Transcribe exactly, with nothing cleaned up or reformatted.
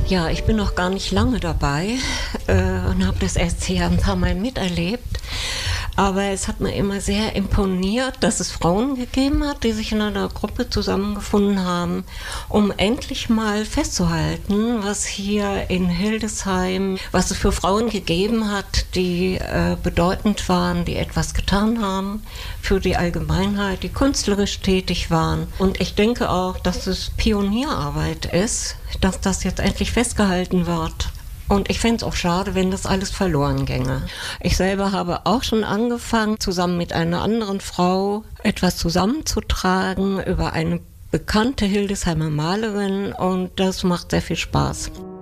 Ja, ich bin noch gar nicht lange dabei äh, und habe das erst hier ein paar Mal miterlebt. Aber es hat mir immer sehr imponiert, dass es Frauen gegeben hat, die sich in einer Gruppe zusammengefunden haben, um endlich mal festzuhalten, was hier in Hildesheim, was es für Frauen gegeben hat, die äh, bedeutend waren, die etwas getan haben für die Allgemeinheit, die künstlerisch tätig waren. Und ich denke auch, dass es Pionierarbeit ist, dass das jetzt endlich festgehalten wird. Und ich fände es auch schade, wenn das alles verloren ginge. Ich selber habe auch schon angefangen, zusammen mit einer anderen Frau etwas zusammenzutragen über eine bekannte Hildesheimer Malerin, und das macht sehr viel Spaß.